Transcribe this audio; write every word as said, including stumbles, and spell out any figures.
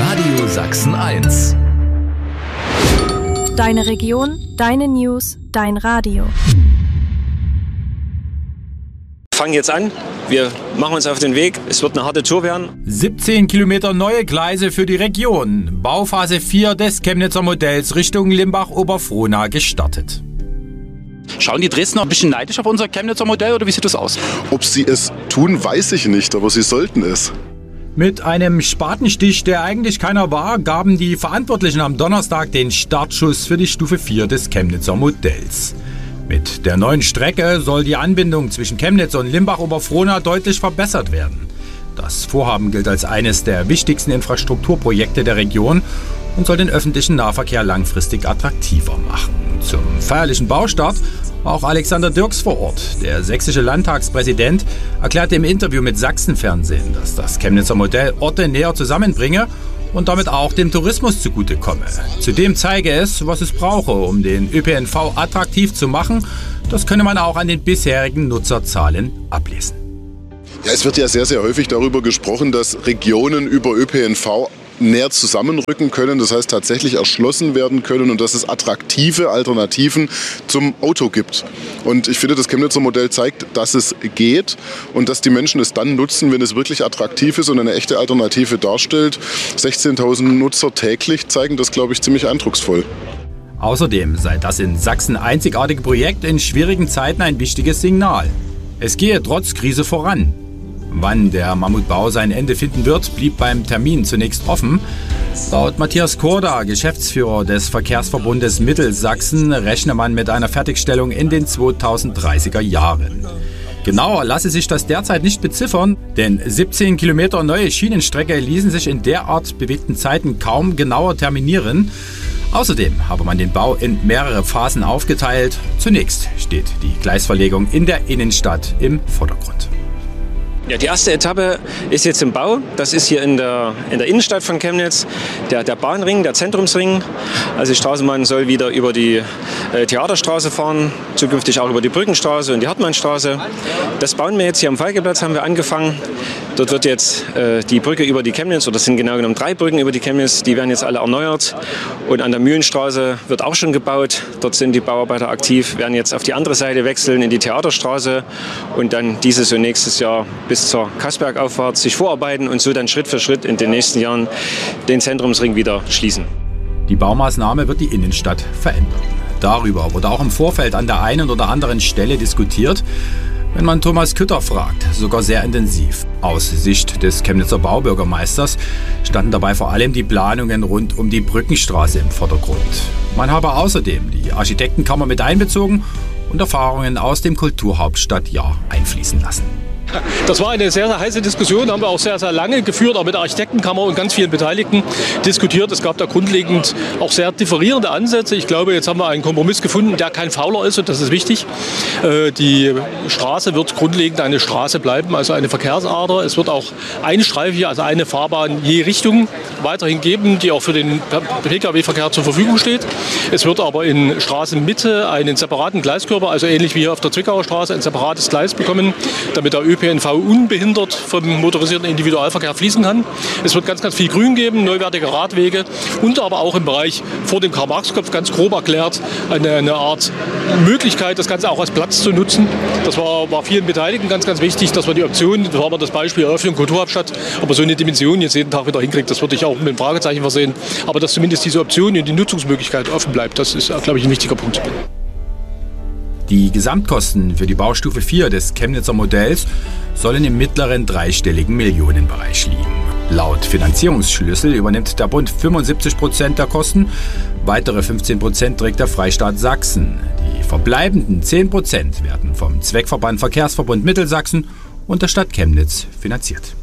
Radio Sachsen eins. Deine Region, deine News, dein Radio. Wir fangen jetzt an. Wir machen uns auf den Weg. Es wird eine harte Tour werden. siebzehn Kilometer neue Gleise für die Region. Bauphase vier des Chemnitzer Modells Richtung Limbach-Oberfrohna gestartet. Schauen die Dresdner ein bisschen neidisch auf unser Chemnitzer Modell oder wie sieht das aus? Ob sie es tun, weiß ich nicht, aber sie sollten es. Mit einem Spatenstich, der eigentlich keiner war, gaben die Verantwortlichen am Donnerstag den Startschuss für die Stufe vier des Chemnitzer Modells. Mit der neuen Strecke soll die Anbindung zwischen Chemnitz und Limbach-Oberfrohna deutlich verbessert werden. Das Vorhaben gilt als eines der wichtigsten Infrastrukturprojekte der Region und soll den öffentlichen Nahverkehr langfristig attraktiver machen. Zum feierlichen Baustart war auch Alexander Dirks vor Ort. Der sächsische Landtagspräsident erklärte im Interview mit Sachsenfernsehen, dass das Chemnitzer Modell Orte näher zusammenbringe und damit auch dem Tourismus zugutekomme. Zudem zeige es, was es brauche, um den Ö P N V attraktiv zu machen. Das könne man auch an den bisherigen Nutzerzahlen ablesen. Ja, es wird ja sehr, sehr häufig darüber gesprochen, dass Regionen über Ö P N V näher zusammenrücken können, das heißt tatsächlich erschlossen werden können und dass es attraktive Alternativen zum Auto gibt. Und ich finde, das Chemnitzer Modell zeigt, dass es geht und dass die Menschen es dann nutzen, wenn es wirklich attraktiv ist und eine echte Alternative darstellt. sechzehntausend Nutzer täglich zeigen das, glaube ich, ziemlich eindrucksvoll. Außerdem sei das in Sachsen einzigartige Projekt in schwierigen Zeiten ein wichtiges Signal. Es gehe trotz Krise voran. Wann der Mammutbau sein Ende finden wird, blieb beim Termin zunächst offen. Laut Matthias Korda, Geschäftsführer des Verkehrsverbundes Mittelsachsen, rechne man mit einer Fertigstellung in den zweitausenddreißiger Jahren. Genauer lasse sich das derzeit nicht beziffern, denn siebzehn Kilometer neue Schienenstrecke ließen sich in derart bewegten Zeiten kaum genauer terminieren. Außerdem habe man den Bau in mehrere Phasen aufgeteilt. Zunächst steht die Gleisverlegung in der Innenstadt im Vordergrund. Ja, die erste Etappe ist jetzt im Bau. Das ist hier in der, in der Innenstadt von Chemnitz, der, der Bahnring, der Zentrumsring. Also die Straßenbahn soll wieder über die äh, Theaterstraße fahren, zukünftig auch über die Brückenstraße und die Hartmannstraße. Das bauen wir jetzt hier am Falkeplatz, haben wir angefangen. Dort wird jetzt äh, die Brücke über die Chemnitz, oder das sind genau genommen drei Brücken über die Chemnitz, die werden jetzt alle erneuert. Und an der Mühlenstraße wird auch schon gebaut. Dort sind die Bauarbeiter aktiv, werden jetzt auf die andere Seite wechseln in die Theaterstraße und dann dieses und nächstes Jahr bis zur Kassbergauffahrt sich vorarbeiten und so dann Schritt für Schritt in den nächsten Jahren den Zentrumsring wieder schließen. Die Baumaßnahme wird die Innenstadt verändern. Darüber wurde auch im Vorfeld an der einen oder anderen Stelle diskutiert. Wenn man Thomas Kütter fragt, sogar sehr intensiv. Aus Sicht des Chemnitzer Baubürgermeisters standen dabei vor allem die Planungen rund um die Brückenstraße im Vordergrund. Man habe außerdem die Architektenkammer mit einbezogen und Erfahrungen aus dem Kulturhauptstadtjahr einfließen lassen. Das war eine sehr, sehr heiße Diskussion, haben wir auch sehr, sehr lange geführt, auch mit der Architektenkammer und ganz vielen Beteiligten diskutiert. Es gab da grundlegend auch sehr differierende Ansätze. Ich glaube, jetzt haben wir einen Kompromiss gefunden, der kein Fauler ist und das ist wichtig. Die Straße wird grundlegend eine Straße bleiben, also eine Verkehrsader. Es wird auch einstreifig, also eine Fahrbahn je Richtung weiterhin geben, die auch für den Pkw-Verkehr zur Verfügung steht. Es wird aber in Straßenmitte einen separaten Gleiskörper, also ähnlich wie hier auf der Zwickauer Straße, ein separates Gleis bekommen, damit der Ö P N V unbehindert vom motorisierten Individualverkehr fließen kann. Es wird ganz, ganz viel Grün geben, neuwertige Radwege und aber auch im Bereich vor dem Karl-Marx-Kopf ganz grob erklärt eine, eine Art Möglichkeit, das Ganze auch als Platz zu nutzen. Das war, war vielen Beteiligten ganz, ganz wichtig, dass wir die Option, das war aber das Beispiel Eröffnung Kulturhauptstadt, aber so eine Dimension jetzt jeden Tag wieder hinkriegt, das würde ich auch mit einem Fragezeichen versehen. Aber dass zumindest diese Option und die Nutzungsmöglichkeit offen bleibt, das ist, glaube ich, ein wichtiger Punkt. Die Gesamtkosten für die Baustufe vier des Chemnitzer Modells sollen im mittleren dreistelligen Millionenbereich liegen. Laut Finanzierungsschlüssel übernimmt der Bund fünfundsiebzig Prozent der Kosten, weitere fünfzehn Prozent trägt der Freistaat Sachsen. Die verbleibenden zehn Prozent werden vom Zweckverband Verkehrsverbund Mittelsachsen und der Stadt Chemnitz finanziert.